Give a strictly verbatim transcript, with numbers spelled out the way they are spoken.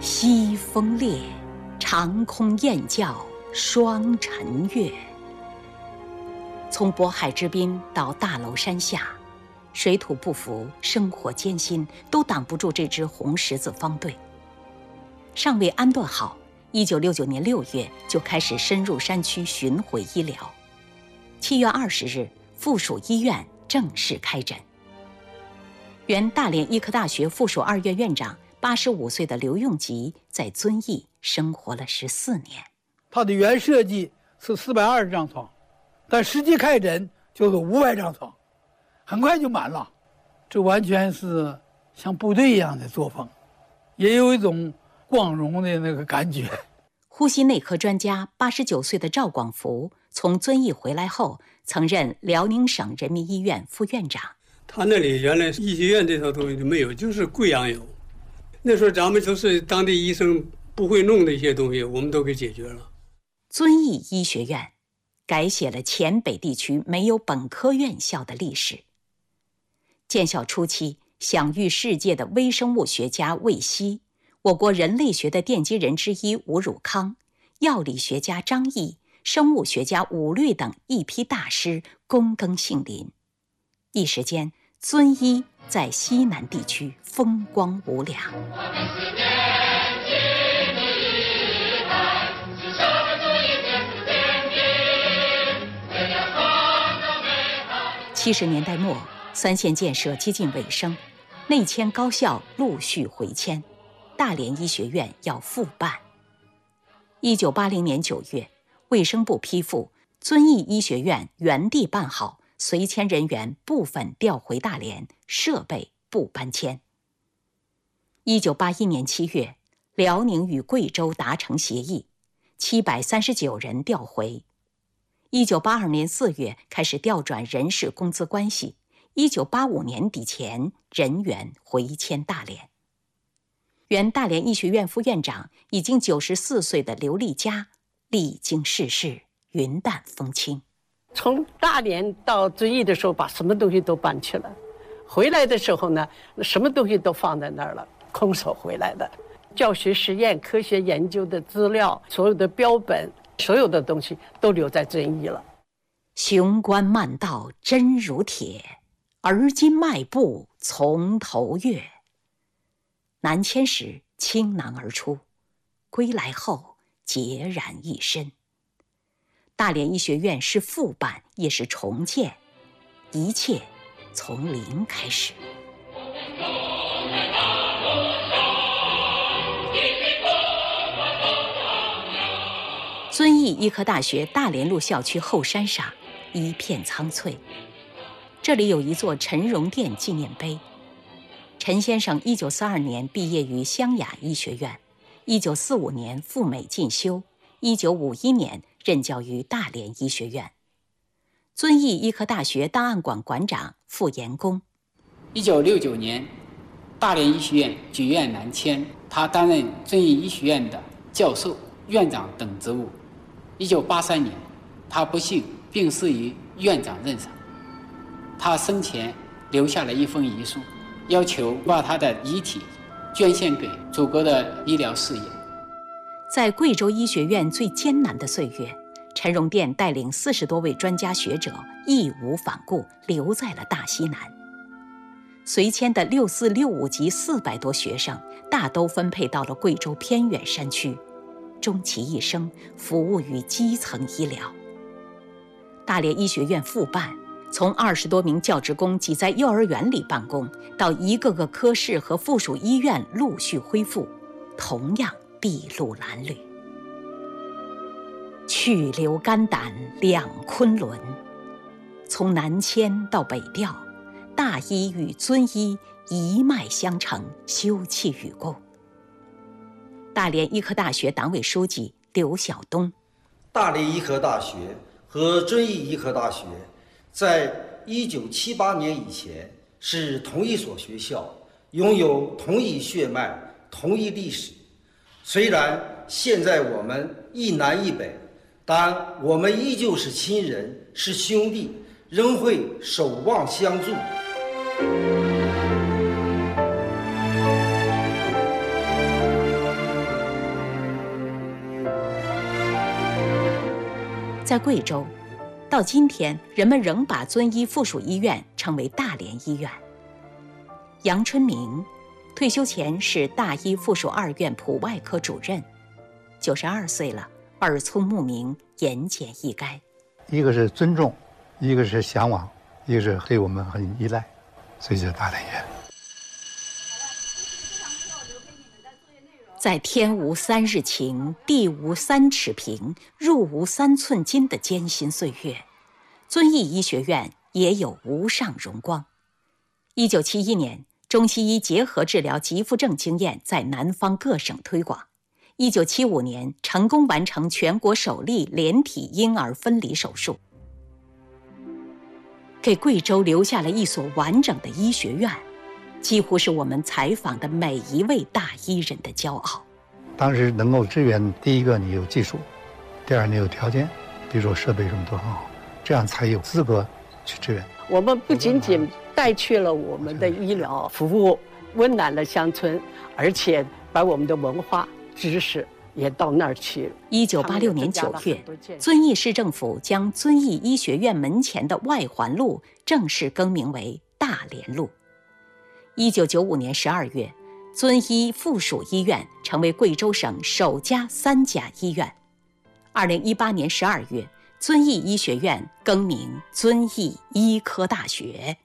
西风烈，长空雁叫双晨月。从渤海之滨到大娄山下，水土不服，生活艰辛，都挡不住这支红十字方队。尚未安顿好，一九六九年六月就开始深入山区巡回医疗。七月二十日，附属医院正式开诊。原大连医科大学附属二院院长八十五岁的刘用吉在遵义生活了十四年。 他的原设计是四百二十张床，但实际开诊就是五百张床，很快就满了。这完全是像部队一样的作风，也有一种光荣的那个感觉。 呼吸内科专家八十九岁的赵广福从遵义回来后，曾任辽宁省人民医院副院长。 他那里原来医学院这套东西就没有，就是贵阳有。那时候咱们都是当地医生不会弄的一些东西，我们都给解决了。 遵义医学院改写了黔北地区没有本科院校的历史。建校初期，享誉世界的微生物学家魏希，我国人类学的奠基人之一吴汝康，药理学家张毅，生物学家伍律等一批大师躬耕杏林。一时间，遵医在西南地区风光无两。七十年代末，三线建设接近尾声，内迁高校陆续回迁，大连医学院要复办。一九八零年九月，卫生部批复，遵义医学院原地办好，随迁人员部分调回大连，设备不搬迁。一九八一年七月，辽宁与贵州达成协议，七百三十九人调回。一九八二年四月开始调转人事工资关系，一九八五年底前人员回迁大连。原大连医学院副院长、已经九十四岁的刘立佳，历经世事，云淡风轻。 从大连到遵义的时候，把什么东西都搬去了，回来的时候呢，什么东西都放在那儿了，空手回来的。教学实验、科学研究的资料，所有的标本，所有的东西都留在遵义了。 雄关漫道真如铁，而今迈步从头越。南迁时倾囊而出，归来后孑然一身。大连医学院是复办也是重建，一切从零开始。遵义医科大学大连路校区后山上一片苍翠，这里有一座陈荣殿纪念碑。陈先生一九四二年毕业于湘雅医学院，一九四五年赴美进修，一九五一年任教于大连医学院。遵义医科大学档案馆馆长傅延功。 一九六九年，大连医学院举院南迁，他担任遵义医学院的教授、院长等职务。一九八三年，他不幸病逝于院长任上。他生前留下了一封遗书，要求把他的遗体捐献给祖国的医疗事业。 在贵州医学院最艰难的岁月，陈荣殿带领四十多位专家学者义无反顾，留在了大西南。随迁的六四六五级四百多学生，大都分配到了贵州偏远山区，终其一生服务于基层医疗。大连医学院复办，从二十多名教职工挤在幼儿园里办公，到一个个科室和附属医院陆续恢复，同样筚路蓝缕。去留肝胆两昆仑，从南迁到北调，大医与遵医一脉相承，休戚与共。大连医科大学党委书记刘晓东。 大连医科大学和遵义医科大学在一九七八年以前是同一所学校，拥有同一血脉、同一历史。虽然现在我们一南一北，但我们依旧是亲人，是兄弟，仍会守望相助。 在贵州，到今天人们仍把遵义附属医院称为大连医院。杨春明退休前是大医附属二院普外科主任，九十二岁了，耳聪目明，言简意赅。 一个是尊重，一个是向往，一个是对我们很依赖，所以叫大连医院。 在天无三日晴，地无三尺平，入无三寸金的艰辛岁月，遵义医学院也有无上荣光。一九七一年，中西医结合治疗急腹症经验在南方各省推广。一九七五年，成功完成全国首例连体婴儿分离手术，给贵州留下了一所完整的医学院，几乎是我们采访的每一位大医人的骄傲。 当时能够支援，第一个你有技术，第二你有条件，比如说设备什么都很好，这样才有资格去支援。 我们不仅仅带去了我们的医疗服务，温暖了乡村，而且把我们的文化知识也到那儿去。 一九八六年九月，遵义市政府将遵义医学院门前的外环路正式更名为大连路。一九九五年十二月，遵义附属医院成为贵州省首家三甲医院。二零一八年十二月，遵义医学院更名遵义医科大学。